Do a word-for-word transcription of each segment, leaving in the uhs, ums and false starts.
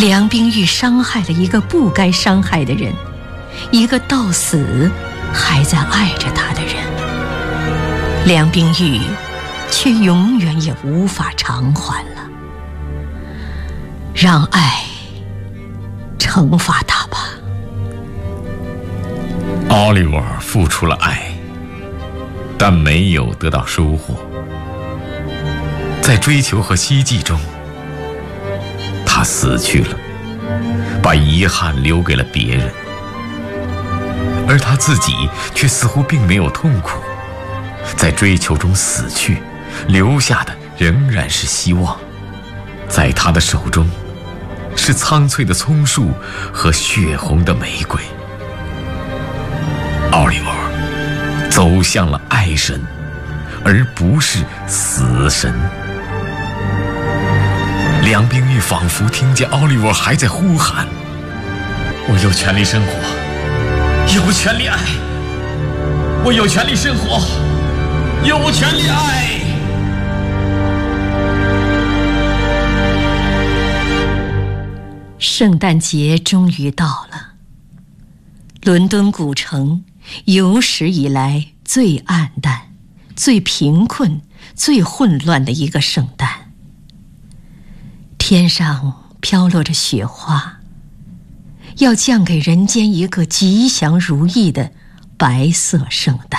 梁冰玉伤害了一个不该伤害的人，一个到死还在爱着他的人。梁冰玉却永远也无法偿还了。让爱惩罚他吧。 奥利沃付出了爱，但没有得到收获。在追求和希冀中，他死去了，把遗憾留给了别人，而他自己却似乎并没有痛苦。在追求中死去，留下的仍然是希望。在他的手中，是苍翠的葱树和血红的玫瑰。奥利沃走向了爱神，而不是死神。梁冰玉仿佛听见奥利沃还在呼喊：我有权利生活，有权利爱，我有权利生活，有权利爱。 圣诞节终于到了，伦敦古城有史以来最暗淡、最贫困、最混乱的一个圣诞。天上飘落着雪花，要降给人间一个吉祥如意的白色圣诞。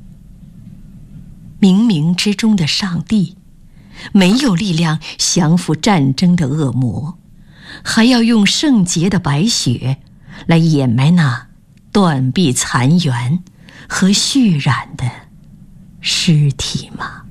冥冥之中的上帝没有力量降服战争的恶魔，还要用圣洁的白雪来掩埋那断壁残垣和血染的尸体吗？